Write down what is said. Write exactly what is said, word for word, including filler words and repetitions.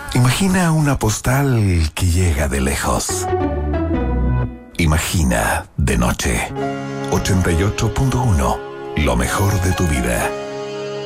Imagina una postal que llega de lejos. Imagina de noche. ochenta y ocho punto uno. Lo mejor de tu vida.